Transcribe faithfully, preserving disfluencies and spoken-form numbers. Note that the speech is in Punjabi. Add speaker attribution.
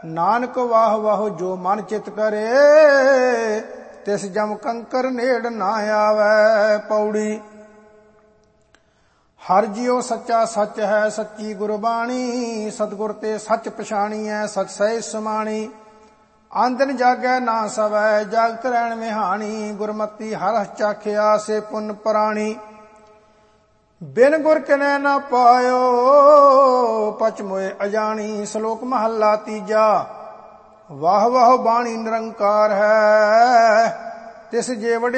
Speaker 1: ਨਾਨਕ ਵਾਹ ਵਾਹ ਜੋ ਮਨ ਚਿਤ ਕਰੇ, ਤਿਸ ਜਮ ਕੰਕਰ ਨੇੜ ਨਾ ਆਵੈ। ਪੌੜੀ। ਹਰ ਜਿਉ ਸੱਚਾ ਸੱਚ ਹੈ, ਸੱਚੀ ਗੁਰਬਾਣੀ, ਸਤਿਗੁਰ ਤੇ ਸੱਚ ਪਛਾਣੀਐ, ਸਚ ਸਹਿ ਸਮਾਣੀ। ਆਂਦਨ ਜਾਗੈ ਨਾ ਸਵੈ, ਜਾਗਤ ਰਹਿਣ ਵਿਹਾਣੀ, ਗੁਰਮਤੀ ਹਰ ਚਾਖਿਆ ਸੇ ਪੁੰਨ ਪ੍ਰਾਣੀ। ਬਿਨ ਗੁਰ ਕਿਨੈ ਨਾ ਪਾਇਓ, ਪਚ ਮੋਏ ਅਜਾਣੀ। ਸ਼ਲੋਕ ਮਹੱਲਾ ਤੀਜਾ। ਵਾਹ ਵਾਹ ਬਾਣੀ ਨਿਰੰਕਾਰ ਹੈ, ਤਿਸ ਜੇ ਵਡਿ